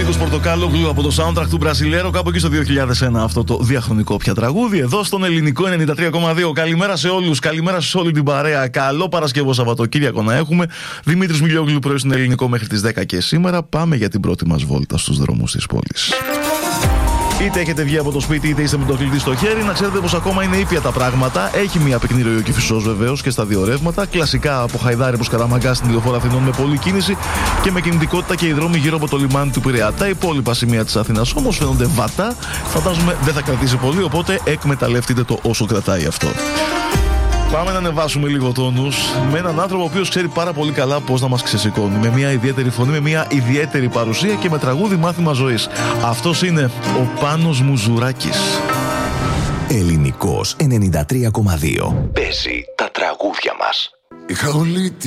Νίκος Πορτοκάλογλου από το soundtrack του Μπραζιλέρο, κάπου εκεί στο 2001 αυτό το διαχρονικό πια τραγούδι. Εδώ στον ελληνικό 93,2. Καλημέρα σε όλους, καλημέρα σε όλη την παρέα. Καλό Παρασκευό Σαββατοκύριακο να έχουμε. Δημήτρης Μιλιόγλου πρωί στην ελληνικό μέχρι τις 10 και σήμερα πάμε για την πρώτη μας βόλτα στους δρόμους της πόλης. Είτε έχετε βγει από το σπίτι, είτε είστε με το κλειδί στο χέρι, να ξέρετε πως ακόμα είναι ήπια τα πράγματα. Έχει μια πυκνή ροή ο Κηφισός βεβαίως και στα δύο ρεύματα. Κλασικά από Χαϊδάρη προς Καραμαγκά στην Ηλιοφόρο Αθηνών με πολλή κίνηση και με κινητικότητα και οι δρόμοι γύρω από το λιμάνι του Πειραιά. Τα υπόλοιπα σημεία της Αθήνας όμως φαίνονται βατά. Φαντάζομαι δεν θα κρατήσει πολύ, οπότε εκμεταλλευτείτε το όσο κρατάει αυτό. Πάμε να ανεβάσουμε λίγο τόνους με έναν άνθρωπο ο οποίος ξέρει πάρα πολύ καλά πώς να μας ξεσηκώνει. Με μια ιδιαίτερη φωνή, με μια ιδιαίτερη παρουσία και με τραγούδι μάθημα ζωής. Αυτός είναι ο Πάνος Μουζουράκης. Ελληνικός 93,2. Παίζει τα τραγούδια μας. Είχα όλη